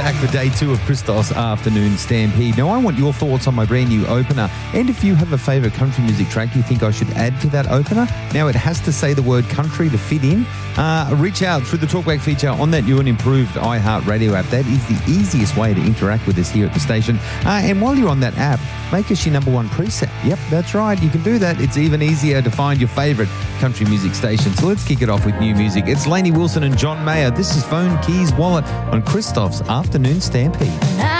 back for day 2 of Christoph's Afternoon Stampede. Now, I want your thoughts on my brand new opener. And if you have a favourite country music track you think I should add to that opener, now it has to say the word country to fit in. Reach out through the Talkback feature on that new and improved iHeartRadio app. That is the easiest way to interact with us here at the station. And while you're on that app, make us your number one preset. Yep, that's right. You can do that. It's even easier to find your favourite country music station. So let's kick it off with new music. It's Lainey Wilson and John Mayer. This is Phone Keys Wallet on Christoph's Afternoon Stampede.